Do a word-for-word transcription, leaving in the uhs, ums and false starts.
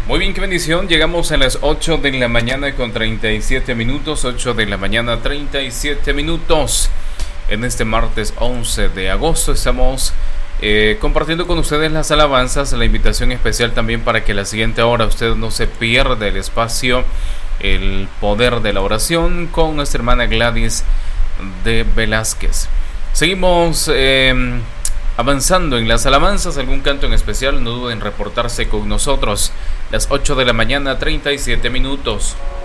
Muy bien, qué bendición. Llegamos a las ocho de la mañana con treinta y siete minutos. ocho de la mañana, treinta y siete minutos. En este martes once de agosto estamos eh, compartiendo con ustedes las alabanzas. La invitación especial también para que la siguiente hora usted no se pierda el espacio, el poder de la oración con nuestra hermana Gladys de Velázquez. Seguimos eh, avanzando en las alabanzas. Algún canto en especial, no duden en reportarse con nosotros. Las ocho de la mañana, treinta y siete minutos.